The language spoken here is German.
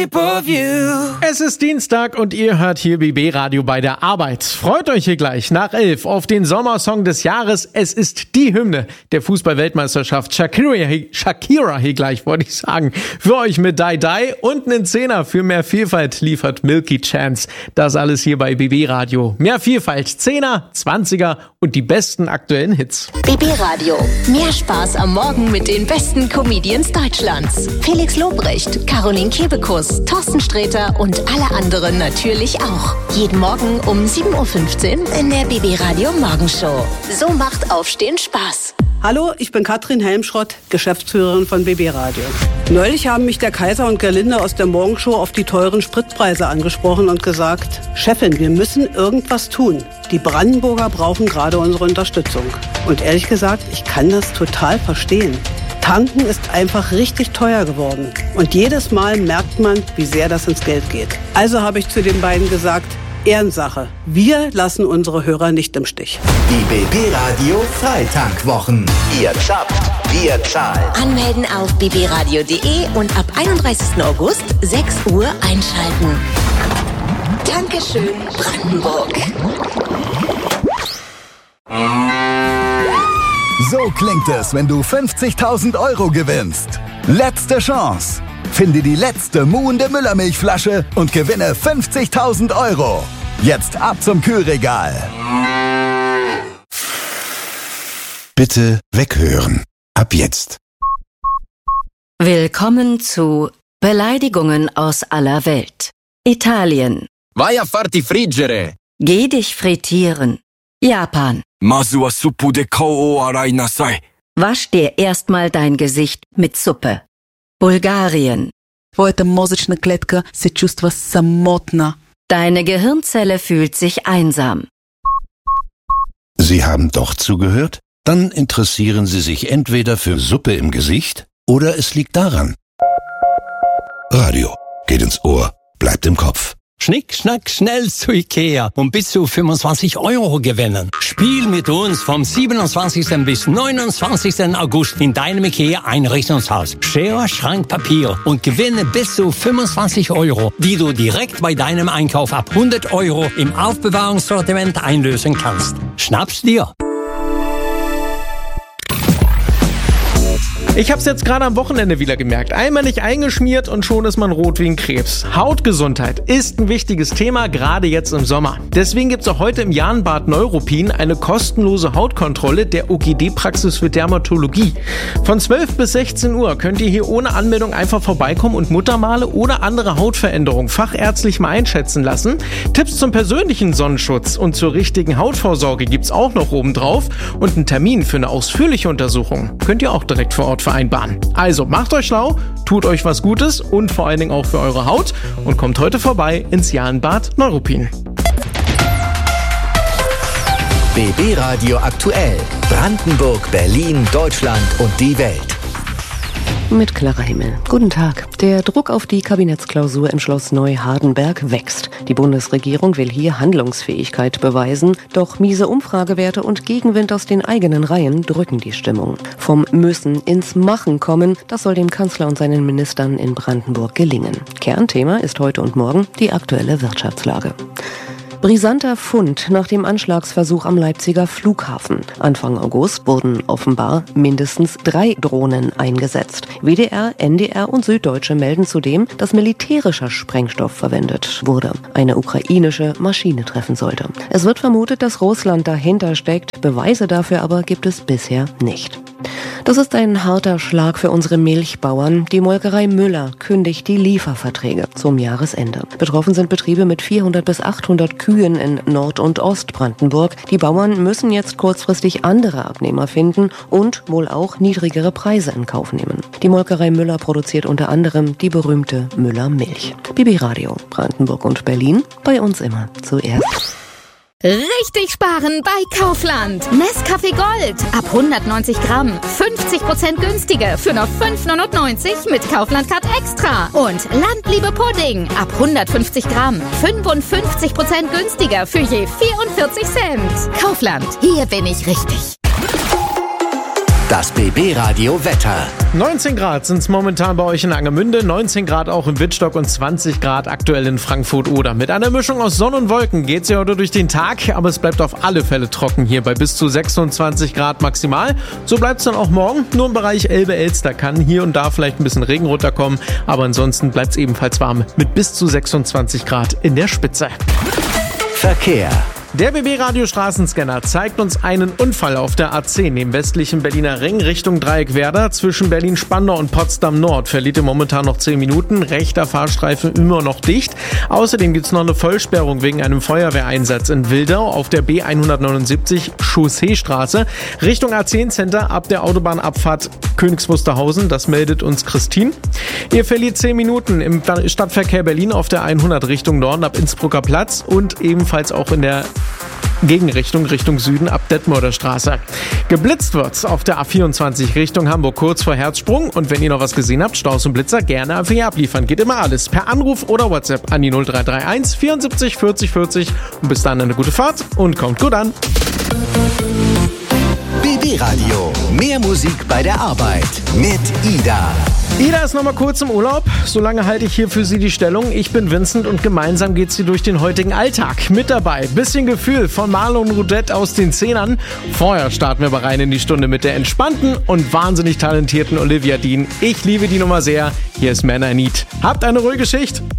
Es ist Dienstag und ihr hört hier BB Radio bei der Arbeit. Freut euch hier gleich nach 11 auf den Sommersong des Jahres. Es ist die Hymne der Fußball-Weltmeisterschaft. Shakira hier gleich, wollte ich sagen. Für euch mit Die Die und einen Zehner für mehr Vielfalt liefert Milky Chance. Das alles hier bei BB Radio. Mehr Vielfalt, Zehner, 20er und die besten aktuellen Hits. BB Radio. Mehr Spaß am Morgen mit den besten Comedians Deutschlands. Felix Lobrecht, Caroline Kebekus, Thorsten Sträter und alle anderen natürlich auch. Jeden Morgen um 7.15 Uhr in der BB Radio Morgenshow. So macht Aufstehen Spaß. Hallo, ich bin Katrin Helmschrott, Geschäftsführerin von BB Radio. Neulich haben mich der Kaiser und Gerlinde aus der Morgenshow auf die teuren Spritpreise angesprochen und gesagt, Chefin, wir müssen irgendwas tun. Die Brandenburger brauchen gerade unsere Unterstützung. Und ehrlich gesagt, ich kann das total verstehen. Tanken ist einfach richtig teuer geworden. Und jedes Mal merkt man, wie sehr das ins Geld geht. Also habe ich zu den beiden gesagt, Ehrensache. Wir lassen unsere Hörer nicht im Stich. Die BB Radio Freitankwwochen. Ihr zappt, wir zahlen. Anmelden auf bbradio.de und ab 31. August 6 Uhr einschalten. Dankeschön, Brandenburg. So klingt es, wenn du 50.000 Euro gewinnst. Letzte Chance. Finde die letzte muhende Müllermilchflasche und gewinne 50.000 Euro. Jetzt ab zum Kühlregal. Bitte weghören. Ab jetzt. Willkommen zu Beleidigungen aus aller Welt. Italien. Vai a farti friggere. Geh dich frittieren. Japan. Masu wa suppu de kao o arai nasai. Wasch dir erstmal dein Gesicht mit Suppe. Bulgarien. Твоята мозъчна клетка се чувства самотна. Deine Gehirnzelle fühlt sich einsam. Sie haben doch zugehört? Dann interessieren Sie sich entweder für Suppe im Gesicht oder es liegt daran. Radio geht ins Ohr, bleibt im Kopf. Schnick, schnack, schnell zu Ikea und bis zu 25 Euro gewinnen. Spiel mit uns vom 27. bis 29. August in deinem Ikea-Einrichtungshaus. Schere, Schrank, Papier und gewinne bis zu 25 Euro, die du direkt bei deinem Einkauf ab 100 Euro im Aufbewahrungssortiment einlösen kannst. Schnapp's dir! Ich hab's jetzt gerade am Wochenende wieder gemerkt. Einmal nicht eingeschmiert und schon ist man rot wie ein Krebs. Hautgesundheit ist ein wichtiges Thema, gerade jetzt im Sommer. Deswegen gibt's auch heute im Jahnbad Neuruppin eine kostenlose Hautkontrolle der OGD-Praxis für Dermatologie. Von 12 bis 16 Uhr könnt ihr hier ohne Anmeldung einfach vorbeikommen und Muttermale oder andere Hautveränderungen fachärztlich mal einschätzen lassen. Tipps zum persönlichen Sonnenschutz und zur richtigen Hautvorsorge gibt's auch noch oben drauf. Und einen Termin für eine ausführliche Untersuchung könnt ihr auch direkt vor Ort vereinbaren. Also macht euch schlau, tut euch was Gutes und vor allen Dingen auch für eure Haut und kommt heute vorbei ins Jahnbad Neuruppin. BB Radio aktuell. Brandenburg, Berlin, Deutschland und die Welt. Mit klarer Himmel. Guten Tag. Der Druck auf die Kabinettsklausur im Schloss Neuhardenberg wächst. Die Bundesregierung will hier Handlungsfähigkeit beweisen, doch miese Umfragewerte und Gegenwind aus den eigenen Reihen drücken die Stimmung. Vom Müssen ins Machen kommen, das soll dem Kanzler und seinen Ministern in Brandenburg gelingen. Kernthema ist heute und morgen die aktuelle Wirtschaftslage. Brisanter Fund nach dem Anschlagsversuch am Leipziger Flughafen. Anfang August wurden offenbar mindestens 3 Drohnen eingesetzt. WDR, NDR und Süddeutsche melden zudem, dass militärischer Sprengstoff verwendet wurde. Eine ukrainische Maschine treffen sollte. Es wird vermutet, dass Russland dahinter steckt. Beweise dafür aber gibt es bisher nicht. Das ist ein harter Schlag für unsere Milchbauern. Die Molkerei Müller kündigt die Lieferverträge zum Jahresende. Betroffen sind Betriebe mit 400 bis 800 Kühen in Nord- und Ostbrandenburg. Die Bauern müssen jetzt kurzfristig andere Abnehmer finden und wohl auch niedrigere Preise in Kauf nehmen. Die Molkerei Müller produziert unter anderem die berühmte Müller Milch. BB Radio, Brandenburg und Berlin, bei uns immer zuerst. Richtig sparen bei Kaufland. Nescafé Gold. Ab 190 Gramm. 50% günstiger für nur 5,99 mit Kaufland-Card Extra. Und Landliebe Pudding. Ab 150 Gramm. 55% günstiger für je 44 Cent. Kaufland. Hier bin ich richtig. Das BB Radio Wetter. 19 Grad sind es momentan bei euch in Angermünde, 19 Grad auch in Wittstock und 20 Grad aktuell in Frankfurt-Oder. Mit einer Mischung aus Sonne und Wolken geht's ja heute durch den Tag, aber es bleibt auf alle Fälle trocken hier bei bis zu 26 Grad maximal. So bleibt's dann auch morgen, nur im Bereich Elbe-Elster kann hier und da vielleicht ein bisschen Regen runterkommen, aber ansonsten bleibt's ebenfalls warm mit bis zu 26 Grad in der Spitze. Verkehr. Der BB-Radio-Straßenscanner zeigt uns einen Unfall auf der A10 im westlichen Berliner Ring Richtung Dreieckwerder. Zwischen Berlin-Spandau und Potsdam-Nord verliert ihr momentan noch 10 Minuten. Rechter Fahrstreifen immer noch dicht. Außerdem gibt es noch eine Vollsperrung wegen einem Feuerwehreinsatz in Wildau auf der B179 Chausseestraße. Richtung A10 Center ab der Autobahnabfahrt Königs Wusterhausen. Das meldet uns Christine. Ihr verliert 10 Minuten im Stadtverkehr Berlin auf der 100 Richtung Norden ab Innsbrucker Platz und ebenfalls auch in der Gegenrichtung Richtung Süden ab Detmolder Straße. Geblitzt wird's auf der A24 Richtung Hamburg kurz vor Herzsprung. Und wenn ihr noch was gesehen habt, Staus und Blitzer, gerne einfach hier abliefern. Geht immer alles per Anruf oder WhatsApp an die 0331 74 40 40. Und bis dann eine gute Fahrt und kommt gut an. BB Radio. Mehr Musik bei der Arbeit mit Ida. Ida ist noch mal kurz im Urlaub. Solange halte ich hier für sie die Stellung. Ich bin Vincent und gemeinsam geht sie durch den heutigen Alltag. Mit dabei bisschen Gefühl von Marlon Rudett aus den Zehnern. Vorher starten wir aber rein in die Stunde mit der entspannten und wahnsinnig talentierten Olivia Dean. Ich liebe die Nummer sehr. Hier ist Man I Need. Habt eine ruhige Schicht.